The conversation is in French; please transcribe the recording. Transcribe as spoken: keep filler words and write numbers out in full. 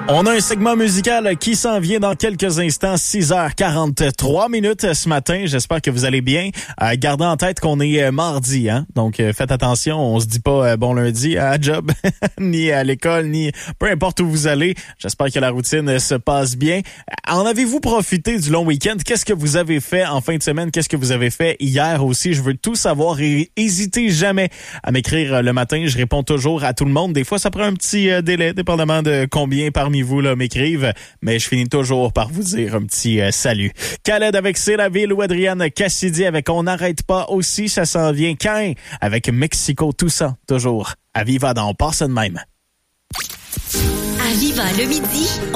On a un segment musical qui s'en vient dans quelques instants, six heures quarante-trois minutes ce matin. J'espère que vous allez bien. Euh, gardez en tête qu'on est euh, mardi, hein. Donc euh, faites attention, on se dit pas euh, bon lundi à job, ni à l'école, ni peu importe où vous allez. J'espère que la routine euh, se passe bien. En avez-vous profité du long week-end? Qu'est-ce que vous avez fait en fin de semaine? Qu'est-ce que vous avez fait hier aussi? Je veux tout savoir et hésitez jamais à m'écrire euh, le matin. Je réponds toujours à tout le monde. Des fois, ça prend un petit euh, délai, dépendamment de combien parmi vous là m'écrivent, mais je finis toujours par vous dire un petit euh, salut. Khaled avec C'est la ville ou Adrienne Cassidy avec On n'arrête pas aussi, ça s'en vient. Cain avec Mexico, tout ça, toujours. À Viva, on passe de même. À Viva le midi.